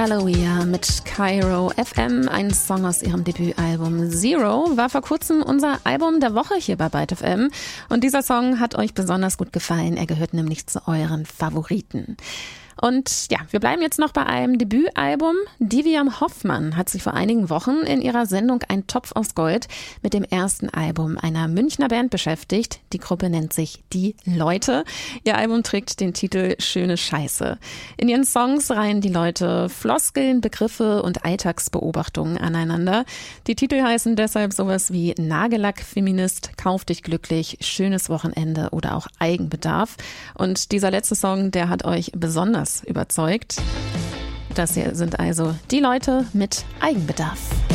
Aloia mit Cairo FM, ein Song aus ihrem Debütalbum Zero, war vor kurzem unser Album der Woche hier bei Byte FM. Und dieser Song hat euch besonders gut gefallen. Er gehört nämlich zu euren Favoriten. Und ja, wir bleiben jetzt noch bei einem Debütalbum. Diviam Hoffmann hat sich vor einigen Wochen in ihrer Sendung Ein Topf aus Gold mit dem ersten Album einer Münchner Band beschäftigt. Die Gruppe nennt sich Die Leute. Ihr Album trägt den Titel Schöne Scheiße. In ihren Songs reihen die Leute Floskeln, Begriffe und Alltagsbeobachtungen aneinander. Die Titel heißen deshalb sowas wie Nagellack, Feminist, Kauf dich glücklich, Schönes Wochenende oder auch Eigenbedarf. Und dieser letzte Song, der hat euch besonders überzeugt. Das hier sind also Die Leute mit Eigenbedarf.